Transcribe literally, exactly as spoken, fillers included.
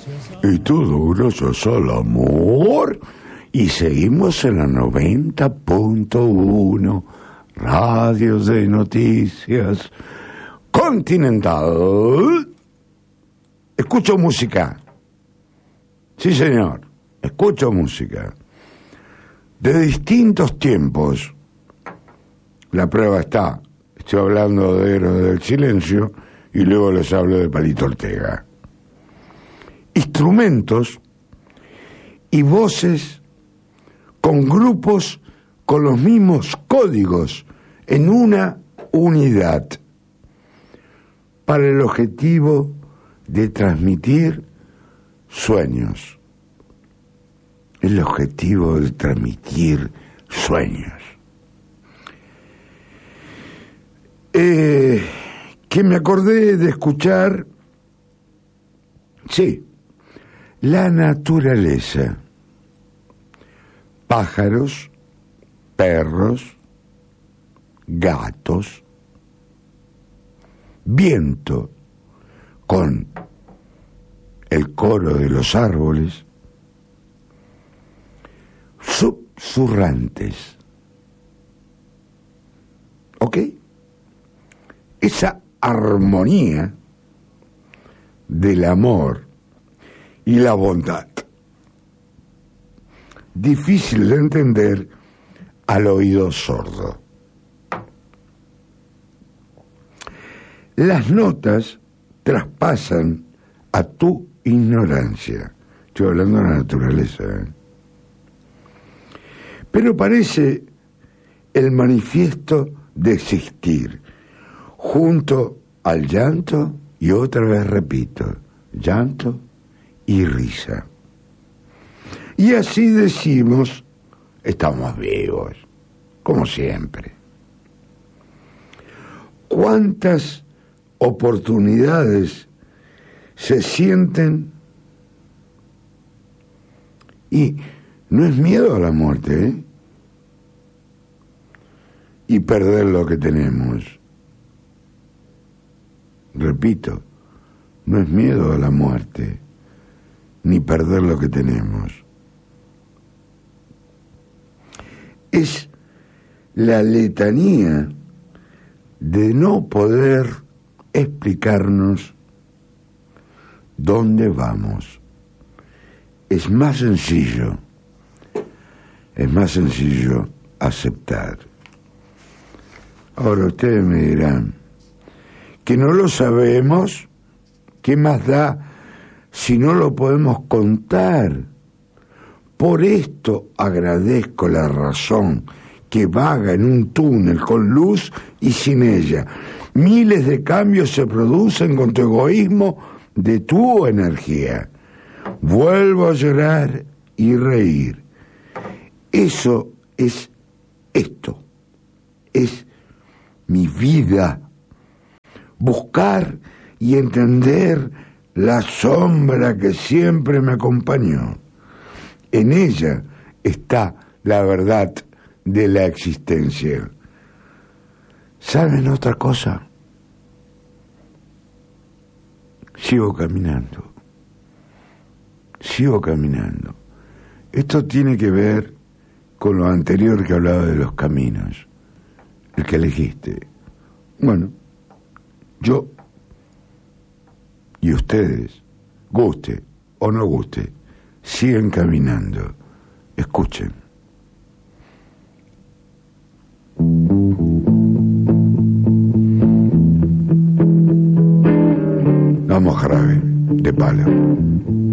Y todo gracias al amor. Y seguimos en la noventa punto uno, Radio de Noticias Continental. Escucho música. Sí, señor. Escucho música. De distintos tiempos. La prueba está. Estoy hablando de Héroes del Silencio y luego les hablo de Palito Ortega. Instrumentos y voces con grupos con los mismos códigos en una unidad para el objetivo de transmitir sueños. El objetivo de transmitir sueños. Eh, que me acordé de escuchar, sí, la naturaleza, pájaros, perros, gatos, viento con el coro de los árboles, susurrantes, ¿ok? Esa armonía del amor y la bondad, difícil de entender al oído sordo. Las notas traspasan a tu ignorancia. Estoy hablando de la naturaleza, ¿eh? Pero parece el manifiesto de existir, junto al llanto, y otra vez repito, llanto y risa. Y así decimos, estamos vivos, como siempre. ¿Cuántas oportunidades se sienten? Y no es miedo a la muerte, ¿eh? Y perder lo que tenemos. Repito, no es miedo a la muerte, ni perder lo que tenemos. Es la letanía de no poder explicarnos dónde vamos. Es más sencillo, es más sencillo aceptar. Ahora ustedes me dirán, que no lo sabemos, ¿qué más da si no lo podemos contar? Por esto agradezco la razón que vaga en un túnel con luz y sin ella. Miles de cambios se producen con tu egoísmo de tu energía. Vuelvo a llorar y reír. Eso es esto, es mi vida. Buscar y entender la sombra que siempre me acompañó. En ella está la verdad de la existencia. ¿Saben otra cosa? Sigo caminando. Sigo caminando. Esto tiene que ver con lo anterior que hablaba de los caminos. El que elegiste. Bueno, yo y ustedes, guste o no guste, siguen caminando. Escuchen. Vamos, jarabe de palo.